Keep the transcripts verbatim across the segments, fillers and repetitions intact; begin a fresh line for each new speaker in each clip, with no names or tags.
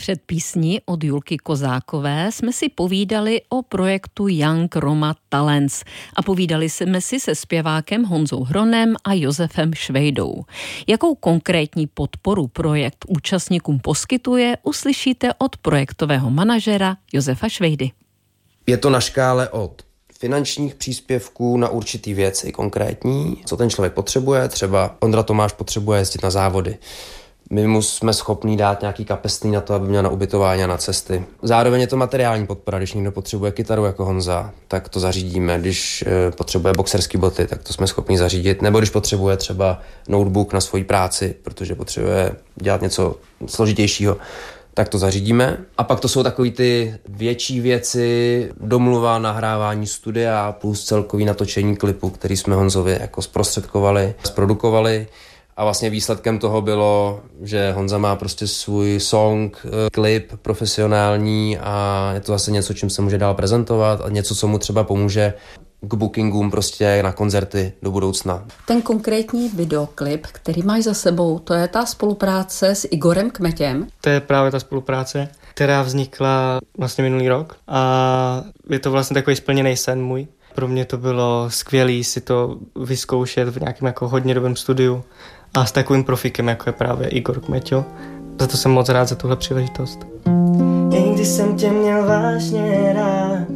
Před písní od Julky Kozákové jsme si povídali o projektu Young Roma Talents a povídali jsme si se zpěvákem Honzou Hronem a Josefem Švejdou. Jakou konkrétní podporu projekt účastníkům poskytuje, uslyšíte od projektového manažera Josefa Švejdy.
Je to na škále od finančních příspěvků na určitý věci konkrétní, co ten člověk potřebuje, třeba Ondra Tomáš potřebuje jezdit na závody. My mu jsme schopní dát nějaký kapesný na to, aby měl na ubytování a na cesty. Zároveň je to materiální podpora, když někdo potřebuje kytaru jako Honza, tak to zařídíme. Když e, potřebuje boxerský boty, tak to jsme schopni zařídit. Nebo když potřebuje třeba notebook na svoji práci, protože potřebuje dělat něco složitějšího, tak to zařídíme. A pak to jsou takový ty větší věci, domluva, nahrávání studia plus celkový natočení klipu, který jsme Honzovi jako zprostředkovali, zprodukovali. A vlastně výsledkem toho bylo, že Honza má prostě svůj song, klip profesionální a je to zase něco, čím se může dál prezentovat a něco, co mu třeba pomůže k bookingům prostě na koncerty do budoucna.
Ten konkrétní videoklip, který máš za sebou, to je ta spolupráce s Igorem Kmetěm?
To je právě ta spolupráce, která vznikla vlastně minulý rok a je to vlastně takový splněný sen můj. Pro mě to bylo skvělý si to vyzkoušet v nějakém jako hodně dobrém studiu a s takovým profikem, jako je právě Igor Kmeťo. Za to jsem moc rád za tuhle příležitost.
Když jsem tě měl vážně rád,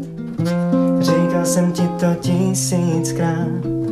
říkal jsem ti to tisíckrát,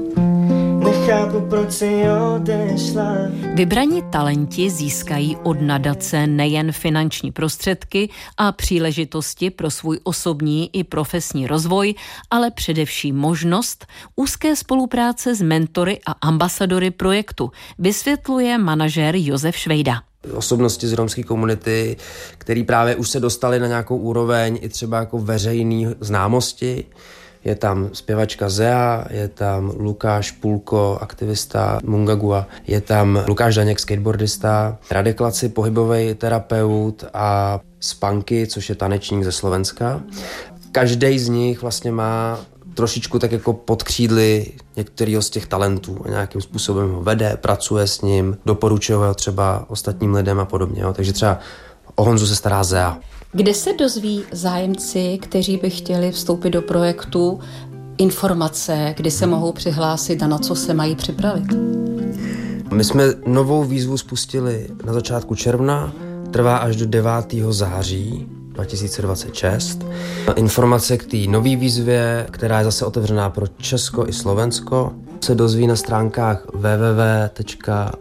nechápu, proč si odešla.
Vybraní talenti získají od nadace nejen finanční prostředky a příležitosti pro svůj osobní i profesní rozvoj, ale především možnost úzké spolupráce s mentory a ambasadory projektu, vysvětluje manažer Josef Švejda.
Osobnosti z romské komunity, který právě už se dostali na nějakou úroveň i třeba jako veřejný známosti. Je tam zpěvačka Zea, je tam Lukáš Pulko, aktivista Mungagua, je tam Lukáš Daněk, skateboardista, Radek Laci, pohybový terapeut a Spanky, což je tanečník ze Slovenska. Každý z nich vlastně má trošičku tak jako pod křídly některého z těch talentů a nějakým způsobem ho vede, pracuje s ním, doporučuje ho třeba ostatním lidem a podobně. Jo. Takže třeba o Honzu se stará Zea.
Kde se dozví zájemci, kteří by chtěli vstoupit do projektu, informace, kdy se mohou přihlásit a na co se mají připravit?
My jsme novou výzvu spustili na začátku června, trvá až do devátého září dva tisíce dvacet šest. Informace k té nové výzvě, která je zase otevřená pro Česko i Slovensko, se dozví na stránkách w w w tečka